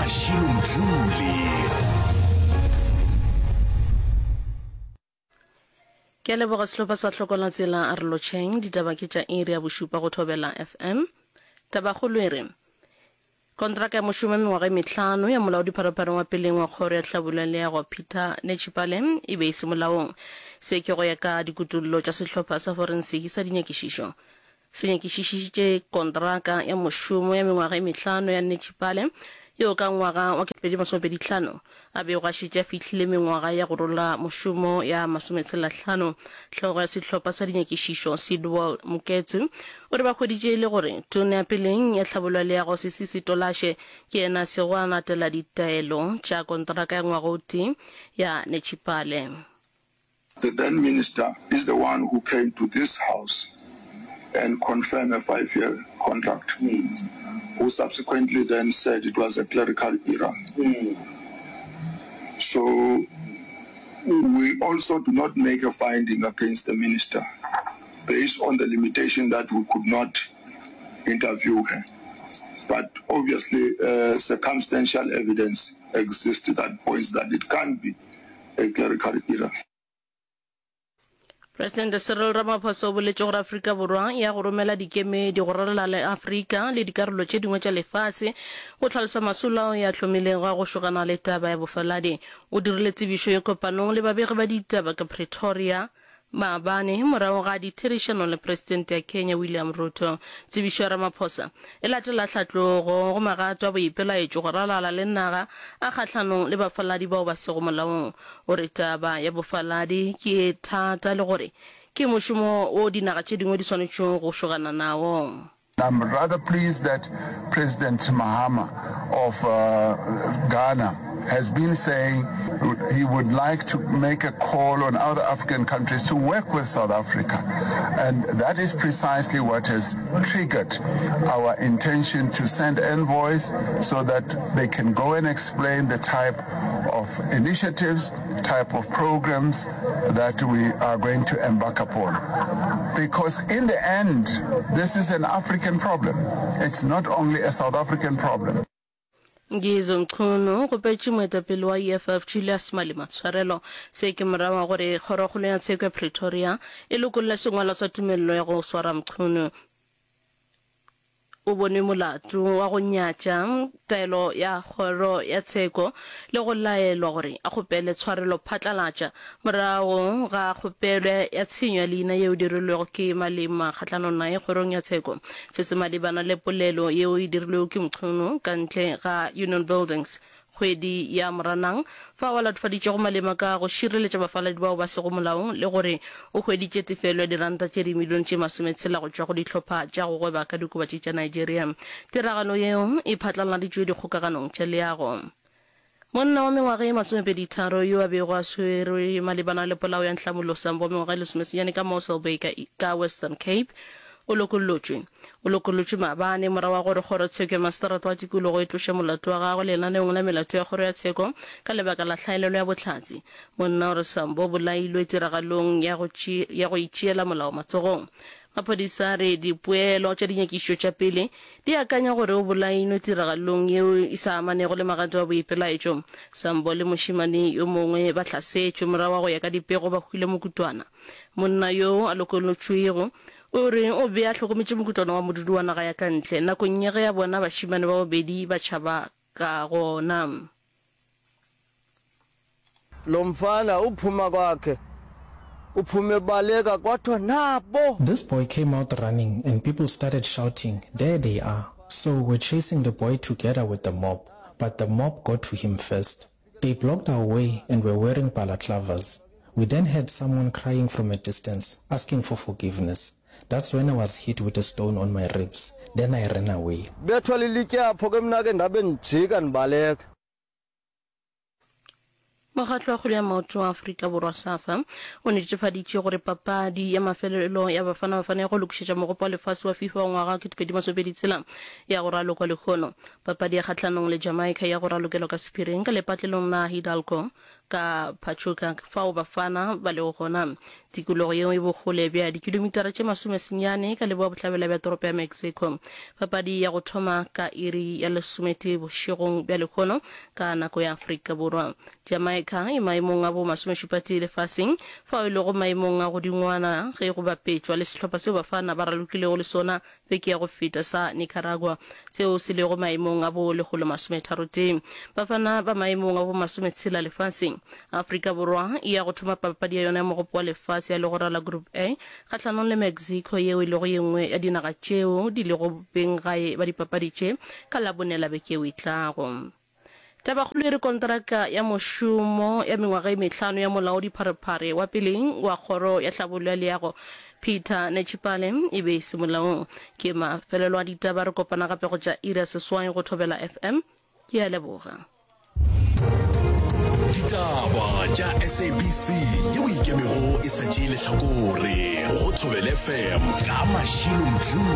Mashilo Mjuli. Ke leboga sehlopa sa tlhokola tsela a re lotšheng ditaba ke tša iri ya bošupa go thobela FM tabagolo e re kontraka ya mošomo mengwaga mehlano ya molaodipharephare wa peleng wa kgoro ya tlhabololeago Peter Netshipale e be e se molaong se ke go ya ka dikutullo tša sehlopha sa forensic sa dinyakišišo se nyakišišitše kontraka ya mošomo ya mengwaga mehlano ya Netshipale yo ka ngwaga wa 2025 a be go gašitše fihlile mengwaga ya go rola mošomo ya 15 tlhogo ya sehlopha sa dinyakišišo Sidwell Moketsu o re ba kgweditše le gore tone ya peleng ya tlhabolaleago Sisisi Tolashe ke yena se go a natela ditaelo tša kontraka ya ngwaga o tee ya Netshipale. The then minister is the one who came to this house and confirmed a 5-year contract, who subsequently then said it was a clerical error. So we also do not make a finding against the minister based on the limitation that we could not interview her. But obviously circumstantial evidence exists that points that it can be a clerical error. President Cyril Ramaphosa o boletše gore Afrika Borwa ya go romela dikemedi go rarela le Afrika le dikarolo tše dingwe tša lefase go tlhalosa masolao ya hlomilego a go šogana le taba ya bofaladi o dirile tsebišo ye kopanong le babegi ba ditaba ka Pretoria maabane morago ga ditherišano le president ya Kenya William Ruto. Tsebišo ya Ramaphosa e latela tlhatlogo go magato a boipelaetšo go ralala le naga a kgatlhanong le bafaladi bao ba sego molaong o re taba ya bofaladi ke e thata le gore ke mošomo o dinaga tše dingwe di swanetšego go šogana nawo. I'm rather pleased that President Mahama of Ghana has been saying he would like to make a call on other African countries to work with South Africa. And that is precisely what has triggered our intention to send envoys so that they can go and explain the type of initiatives, type of programs that we are going to embark upon. Because in the end, this is an African problem. It's not only a South African problem. Ngizo Mkhunu go petše moetapele wa EFF Julius Malema tshwarelo se ke morawa gore kgorokgolo ya tsheko ya Pretoria e lokolla sengwala sa tumello ya go swara Mkhunu o bone molato wa go nyatša taelo ya kgoro ya tsheko le go laelwa gore a kgopele tshwarelo phatlalatša morago ga kgopelo ya tshenyo leina yeo dirilwego ke Malema kgatlanong nae kgorong ya tsheko se se malebana le polelo yeo e dirilwego ke Mkhunu ka ntle ga Union Buildings kgwedi ya Moranang fa wa latofaditše go Malema ka go šireletša bafaladi bao ba sego molaong le gore o hweditše tefelo ya diranta tše dimilione tše 16 go tšwa go dihlopha tša go gweba ka dikobatši tša Nigeria. Tiragalo yeo e phatlaladitšwe dikgokaganong tša leago. Monna wa mengwaga ye 23 yo a bego a swerwe malebana le polao ya ntlamolosa bo mengwaga le 10 ka Mossel Bay ka Western Cape o lokolotšwe maabane morago gore kgoro tsheko ya masterata wa tikologo e tloše molato wa gagwe lenaneong la melato ya kgoro ya tsheko ka lebaka la tlhaelelo ya bohlatsi. Monna o re Sambo bolailwe tiragalong ya go itšeela molao matsogong. Maphodisa re dipoelo tša dinyakišo tša pele di akanya gore o bolailwe tiragalong yeo e sa amanego le magato wa boipelaetšo. Sambo le mošimane yo mongwe ba hlasetšwe morago go ya ka dipego ba hwile mokutwana. Monna yo a lokolotšwego o re o be a hlokometše mokutwana wa modudu wa naga ya ka ntle nakong ye ge ya bona bašimane ba bobedi ba tšhaba ka gona. Lo mfana uphuma kwakhe uphume baleka kwathiwa nabo. This boy came out running and people started shouting, "There they are." So we're chasing the boy together with the mob, but the mob got to him first. They blocked our way and were wearing balaclavas. We then heard someone crying from a distance, asking for forgiveness. That's when I was hit with a stone on my ribs. Then I ran away. Bethwala ilityapho ke mna ke ndabe ndijika ndibaleka. Mokgatlo wa kgolo ya maoto wa Afrika Borwa SAFA o netefaditše gore papadi ya mafelelo ya bafana ya go lokišetša mogopo wa lefase wa FIFA wa ngwaga 2026 ya go ralokwa lekgono. Papadi ya kgatlhanong le Jamaica ya go ralokelwa ka sephiring ka lepatlelong la Hidalgo ka Pachuca fao bafana ba le gona. tikologo yeo e bogole bja dikilomitara tše 10 ka leboa bohlabela bja toropo ya Mexico. Papadi ya go thoma ka iri ya 10 bošegong bja lekgono ka nako ya Afrika Borwa. Jamaica e maemong a bo 17 lefaseng fa e le go maemong a go dingwana ge go bapetšwa le sehlopha seo bafana ba ralokilego le sona beke ya go feta sa Nicaragua seo se lego maemong a bo 130. Bafana ba maemong a bo 16 lefaseng. Afrika Borwa e ya go thoma papadi ya yona mo go poa lefase ya legora la Group A kgatlhanong le Mexico yeo e lego yengwe ya dinaga tšeo di lego beng gae ba dipapadi tše ka labonela beke o itlago. Tabakgolo re kontraka ya mošomo ya mengwaga e 5 ya molaodi pharephare wa peleng wa kgoro ya tlhabollo ya leago Peter Netshipale e be se molaong ke mafelelo a ditaba re kopana gape go tša ira seswai go thobela FM ke ya leboga. Ditaba tša SABC yeo ikemego e sa tšeile hlakore go thobela FM ka mašilo